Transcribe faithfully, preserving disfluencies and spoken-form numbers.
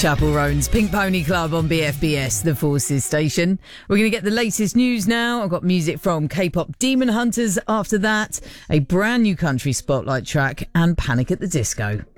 Chapel Roan's Pink Pony Club on B F B S, the Forces station. We're going to get the latest news now. I've got music from K-pop Demon Hunters after that, a brand new country spotlight track, and Panic at the Disco.